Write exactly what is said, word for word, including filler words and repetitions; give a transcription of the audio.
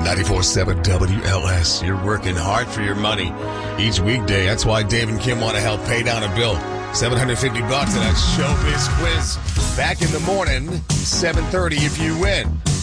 ninety-four point seven W L S. You're working hard for your money each weekday. That's why Dave and Kim want to help pay down a bill. seven hundred fifty bucks in that Showbiz quiz. Back in the morning, seven thirty if you win.